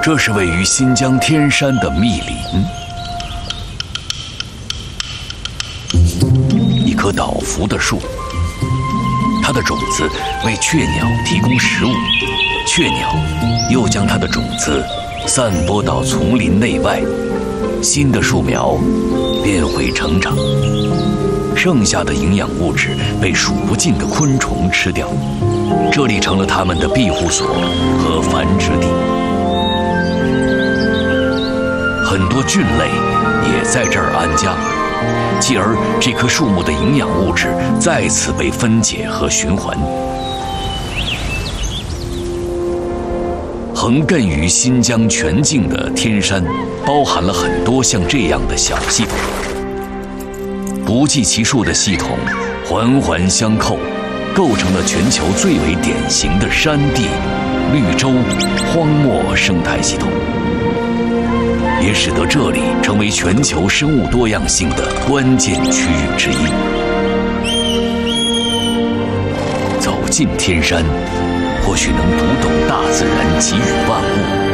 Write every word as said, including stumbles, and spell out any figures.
这是位于新疆天山的密林，一棵倒伏的树，它的种子为雀鸟提供食物，雀鸟又将它的种子散播到丛林内外，新的树苗便会成长，剩下的营养物质被数不尽的昆虫吃掉，这里成了它们的庇护所和繁殖地。很多菌类也在这儿安家，继而这棵树木的营养物质再次被分解和循环。横亘于新疆全境的天山，包含了很多像这样的小系统，不计其数的系统环环相扣，构成了全球最为典型的山地、绿洲、荒漠生态系统，也使得这里成为全球生物多样性的关键区域之一。走进天山，或许能读懂大自然给予万物